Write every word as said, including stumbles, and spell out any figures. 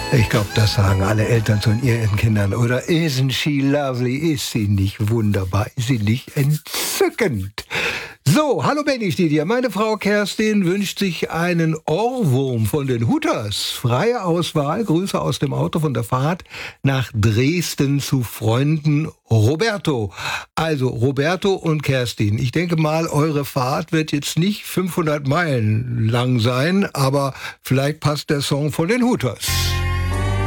Ich glaube, das sagen alle Eltern zu ihren Kindern. Oder isn't she lovely? Ist sie nicht wunderbar? Ist sie nicht entzückend? So, hallo Benny steht hier. Meine Frau Kerstin wünscht sich einen Ohrwurm von den Hooters. Freie Auswahl, Grüße aus dem Auto von der Fahrt nach Dresden zu Freunden Roberto. Also Roberto und Kerstin, ich denke mal, eure Fahrt wird jetzt nicht fünfhundert Meilen lang sein, aber vielleicht passt der Song von den Hooters.